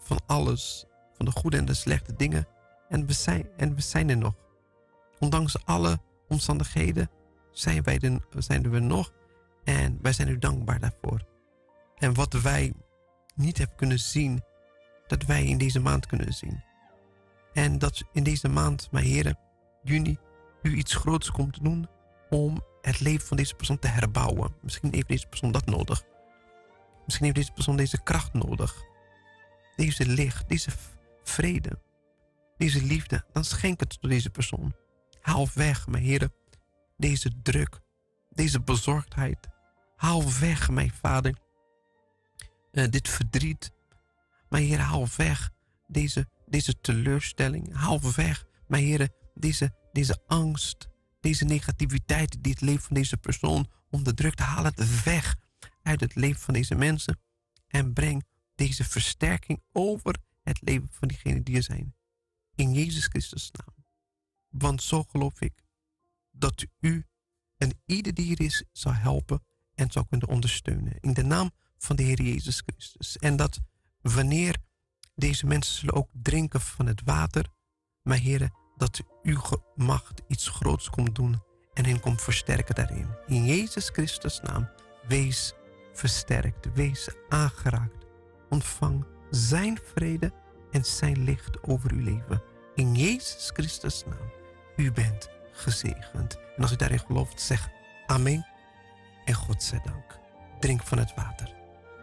van alles, van de goede en de slechte dingen. En we zijn er nog. Ondanks alle omstandigheden zijn we nog. En wij zijn u dankbaar daarvoor. En wat wij niet hebben kunnen zien, dat wij in deze maand kunnen zien. En dat in deze maand, mijn heren, juni, u iets groots komt te doen om het leven van deze persoon te herbouwen. Misschien heeft deze persoon dat nodig. Misschien heeft deze persoon deze kracht nodig. Deze licht, deze vrede, deze liefde. Dan schenk het door deze persoon. Haal weg, mijn heren, deze druk, deze bezorgdheid. Haal weg, mijn vader, dit verdriet. Mijn heren, haal weg deze teleurstelling. Haal weg, mijn heren, deze angst, deze negativiteit die het leven van deze persoon onderdrukt. Haal het weg uit het leven van deze mensen. En breng deze versterking over het leven van diegenen die er zijn. In Jezus Christus' naam. Want zo geloof ik dat u en ieder die er is zal helpen en zal kunnen ondersteunen. In de naam van de Heer Jezus Christus. En dat wanneer deze mensen zullen ook drinken van het water, mijn heren, dat uw macht iets groots komt doen en hen komt versterken daarin. In Jezus Christus' naam, wees versterkt, wees aangeraakt. Ontvang zijn vrede en zijn licht over uw leven. In Jezus Christus' naam, u bent gezegend. En als u daarin gelooft, zeg amen en God zij dank. Drink van het water.